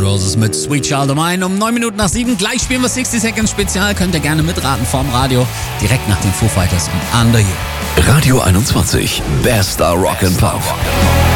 Roses mit Sweet Child of Mine um 9 Minuten nach 7. Gleich spielen wir 60 Seconds Spezial. Könnt ihr gerne mitraten vorm Radio. Direkt nach den Foo Fighters und Under You. Radio 21. Bester Rock and Pop.